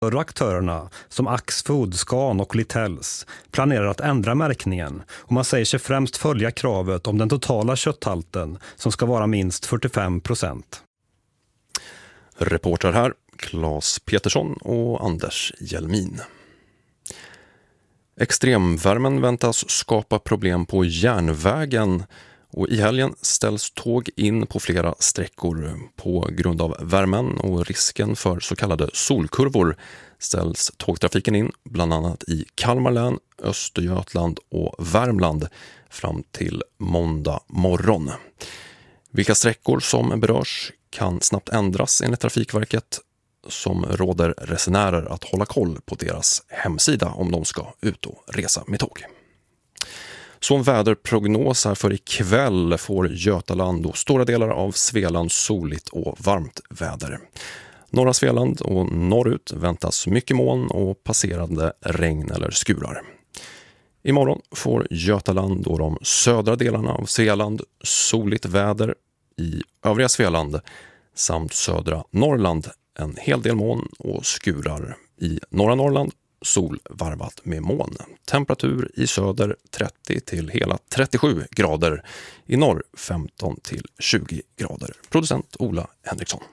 Större aktörerna som Axfood, Scan och Littells planerar att ändra märkningen och man säger sig främst följa kravet om den totala kötthalten som ska vara minst 45%. Reporter här, Claes Petersson och Anders Hjelmin. Extremvärmen väntas skapa problem på järnvägen och i helgen ställs tåg in på flera sträckor på grund av värmen och risken för så kallade solkurvor ställs tågtrafiken in bland annat i Kalmar län, Östergötland och Värmland fram till måndag morgon. Vilka sträckor som berörs kan snabbt ändras enligt Trafikverket som råder resenärer att hålla koll på deras hemsida om de ska ut och resa med tåg. Så en väderprognos här för ikväll får Götaland och stora delar av Svealand soligt och varmt väder. Norra Svealand och norrut väntas mycket moln och passerande regn eller skurar. Imorgon får Götaland och de södra delarna av Svealand soligt väder, i övriga Svealand samt södra Norrland en hel del moln och skurar. I norra Norrland sol varvat med moln. Temperatur i söder 30 till hela 37 grader. I norr 15 till 20 grader. Producent Ola Henriksson.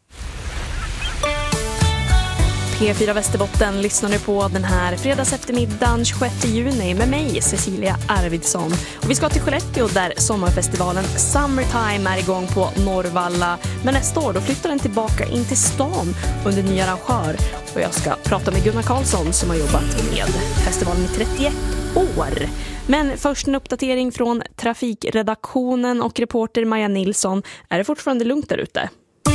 P4 Västerbotten lyssnar nu på den här fredags eftermiddagen 26 juni med mig, Cecilia Arvidsson. Och vi ska till Skellefteå där sommarfestivalen Summertime är igång på Norrvalla. Men nästa år då flyttar den tillbaka in till stan under ny arrangör. Och jag ska prata med Gunnar Karlsson som har jobbat med festivalen i 31 år. Men först en uppdatering från trafikredaktionen och reporter Maja Nilsson. Är det fortfarande lugnt där ute?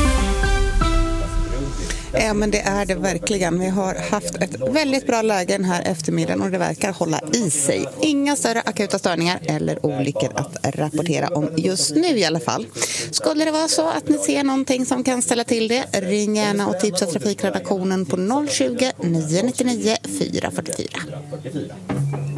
Ja, men det är det verkligen. Vi har haft ett väldigt bra läge den här eftermiddagen och det verkar hålla i sig. Inga större akuta störningar eller olyckor att rapportera om just nu i alla fall. Skulle det vara så att ni ser någonting som kan ställa till det, ring gärna och tipsa trafikredaktionen på 020 999 444.